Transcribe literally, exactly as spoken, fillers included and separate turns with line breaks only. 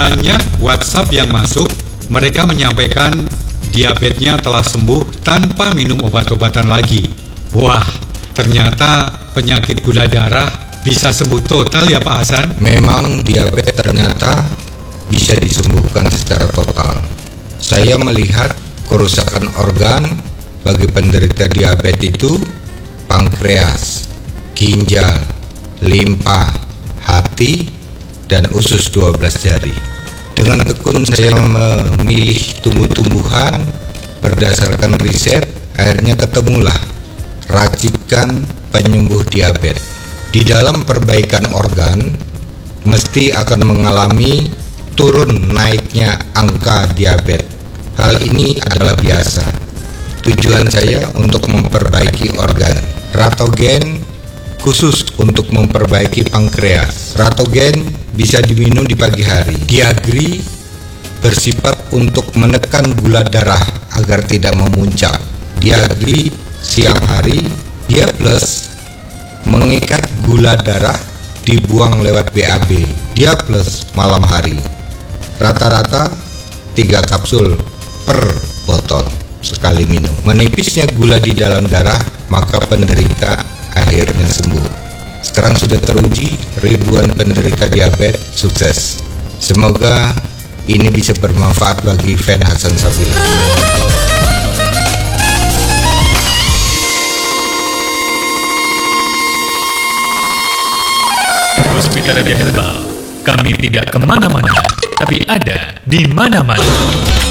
Banyak WhatsApp yang masuk, mereka menyampaikan diabetesnya telah sembuh tanpa minum obat-obatan lagi. Wah, ternyata penyakit gula darah bisa sembuh total ya Pak Hasan?
Memang diabetes ternyata bisa disembuhkan secara total. Saya melihat kerusakan organ bagi penderita diabetes itu pankreas, ginjal, limpa, hati, dan usus dua belas jari. Dengan tekun saya memilih tumbuh-tumbuhan berdasarkan riset, akhirnya ketemulah racikan penyembuh diabetes. Di dalam perbaikan organ, mesti akan mengalami turun naiknya angka diabetes. Hal ini adalah biasa. Tujuan saya untuk memperbaiki organ. Ratogen khusus untuk memperbaiki pankreas. Ratogen bisa diminum di pagi hari. Diagri bersifat untuk menekan gula darah agar tidak memuncak. Diagri siang hari. Dia plus mengikat gula darah dibuang lewat B A B. Dia plus malam hari. Rata-rata tiga kapsul per botol sekali minum. Menipisnya gula di dalam darah, maka penderita akhirnya sembuh. Sekarang sudah teruji, ribuan penderita diabetes sukses. Semoga ini bisa bermanfaat bagi fan Hasan Sabila.
Hospital Herbal, kami tidak kemana-mana, tapi ada di mana-mana.